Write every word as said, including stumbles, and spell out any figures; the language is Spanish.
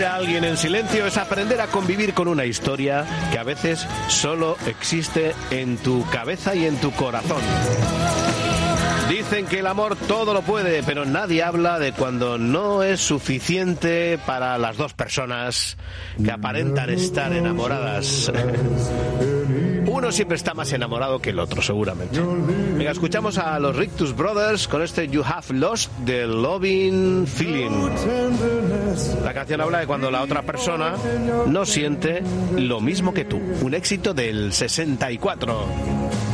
a alguien en silencio es aprender a convivir con una historia que a veces solo existe en tu cabeza y en tu corazón. Dicen que el amor todo lo puede, pero nadie habla de cuando no es suficiente para las dos personas que aparentan estar enamoradas. Uno siempre está más enamorado que el otro, seguramente. Venga, escuchamos a los Rictus Brothers con este You Have Lost the Loving Feeling. La canción habla de cuando la otra persona no siente lo mismo que tú. Un éxito del sesenta y cuatro.